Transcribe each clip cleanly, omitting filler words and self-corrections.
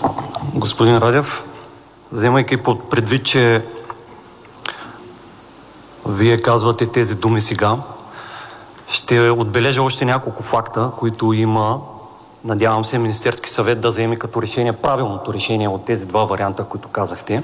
Господин Радев, вземайки под предвид, че Вие казвате тези думи сега, ще отбележа още няколко факта, които има. Надявам се Министерски съвет да вземе като решение правилното решение от тези два варианта, които казахте.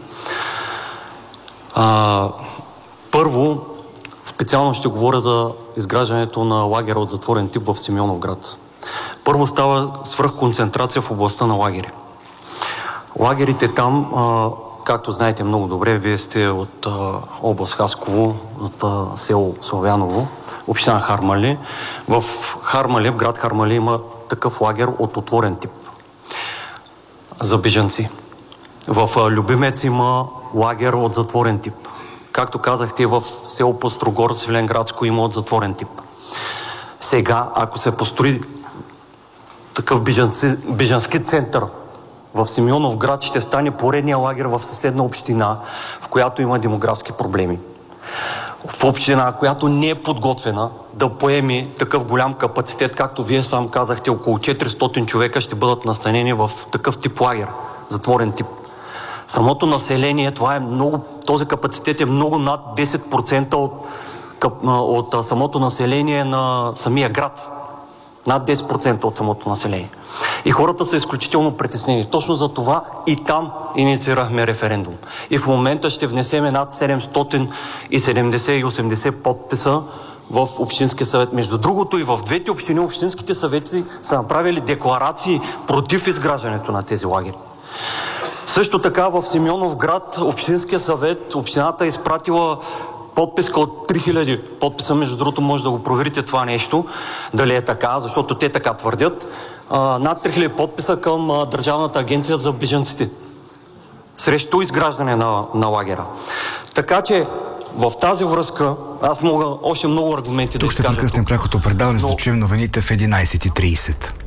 Първо, специално ще говоря за изграждането на лагера от затворен тип в Симеоновград. Първо, става свръхконцентрация в областта на лагери. Лагерите там, както знаете много добре, вие сте от област Хасково, от село Славяново, община Харманли. В Харманли, в град Харманли има такъв лагер от отворен тип за бежанци. В Любимец има лагер от затворен тип. Както казахте, в село Пъстрогор, Свиленградско има от затворен тип. Сега, ако се построи такъв бежански център в Симеоновград, ще стане поредния лагер в съседна община, в която има демографски проблеми. В община, която не е подготвена да поеме такъв голям капацитет, както вие сам казахте, около 400 човека ще бъдат настанени в такъв тип лагер, затворен тип. Самото население, този капацитет е много над 10% от самото население на самия град. Над 10% от самото население. И хората са изключително притеснени. Точно за това и там инициирахме референдум. И в момента ще внесеме над 770 и 80 подписа в Общинския съвет. Между другото и в двете общини общинските съвети са направили декларации против изграждането на тези лагери. Също така в Симеоновград Общинския съвет, общината е изпратила подписка от 3000 подписа, между другото може да го проверите това нещо, дали е така, защото те така твърдят, над 3000 подписа към Държавната агенция за бежанците срещу изграждане на лагера. Така че в тази връзка аз мога още много аргументи да изкажа. Тук ще прекъснем прякото предаване, за да чуем новините в 11:30.